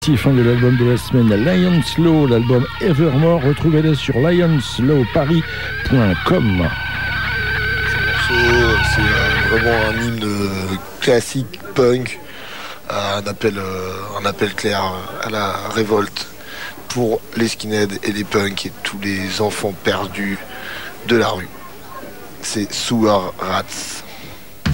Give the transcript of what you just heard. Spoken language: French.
Fin de l'album de la semaine, Lionslaw, l'album Evermore, retrouvez-le sur lionslawparis.com. Ce morceau, c'est vraiment un hymne classique punk, un appel clair à la révolte pour les skinheads et les punks et tous les enfants perdus de la rue. C'est Sewer Rats.